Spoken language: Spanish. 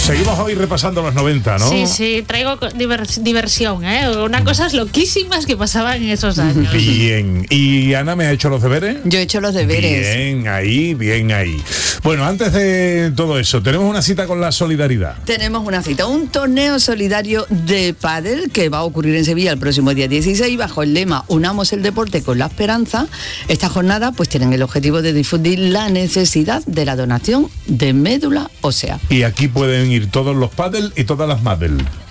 Seguimos hoy repasando los 90, ¿no? Sí, traigo diversión, ¿eh? Unas cosas loquísimas que pasaban en esos años. Bien. ¿Y Ana me ha hecho los deberes? Yo he hecho los deberes. Bien ahí. Bueno, antes de todo eso, tenemos una cita con la solidaridad. Tenemos una cita, un torneo solidario de pádel que va a ocurrir en Sevilla el próximo día 16 bajo el lema Unamos el deporte con la esperanza. Esta jornada pues tienen el objetivo de difundir la necesidad de la donación de médula ósea. Y aquí pueden ir todos los pádel y todas las mádel.